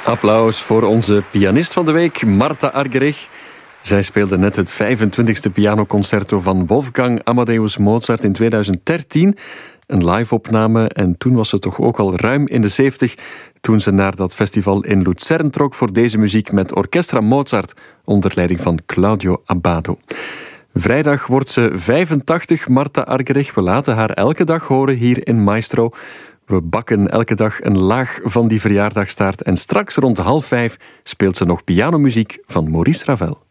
Applaus voor onze pianist van de week, Marta Argerich. Zij speelde net het 25e pianoconcerto van Wolfgang Amadeus Mozart in 2013. Een live-opname en toen was ze toch ook al ruim in de 70... toen ze naar dat festival in Luzern trok voor deze muziek met Orchestra Mozart onder leiding van Claudio Abbado. Vrijdag wordt ze 85, Marta Argerich. We laten haar elke dag horen hier in Maestro. We bakken elke dag een laag van die verjaardagstaart en straks rond 4:30 speelt ze nog pianomuziek van Maurice Ravel.